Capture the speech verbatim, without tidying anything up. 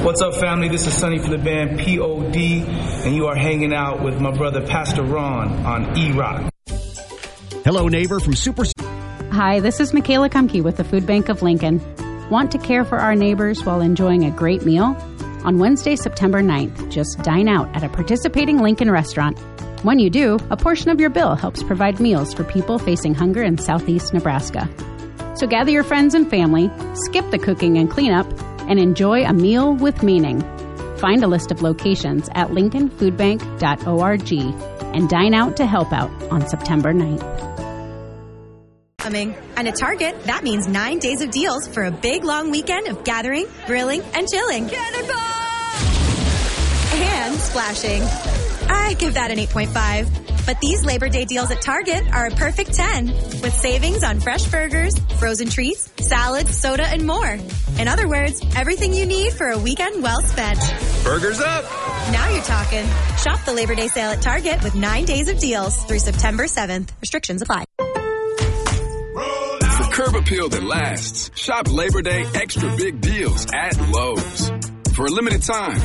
What's up, family? This is Sonny from the band P O D, and you are hanging out with my brother Pastor Ron on E-Rock. Hello, neighbor from Super... Hi, this is Michaela Kumke with the Food Bank of Lincoln. Want to care for our neighbors while enjoying a great meal? On Wednesday, September ninth, just dine out at a participating Lincoln restaurant. When you do, a portion of your bill helps provide meals for people facing hunger in southeast Nebraska. So gather your friends and family, skip the cooking and cleanup, and enjoy a meal with meaning. Find a list of locations at lincoln food bank dot org and dine out to help out on September ninth. And at Target, that means nine days of deals for a big, long weekend of gathering, grilling, and chilling. Cannonball! And splashing. I'd give that an eight point five. But these Labor Day deals at Target are a perfect ten, with savings on fresh burgers, frozen treats, salads, soda, and more. In other words, everything you need for a weekend well spent. Burgers up! Now you're talking. Shop the Labor Day sale at Target with nine days of deals through September seventh. Restrictions apply. For curb appeal that lasts, shop Labor Day extra big deals at Lowe's. For a limited time,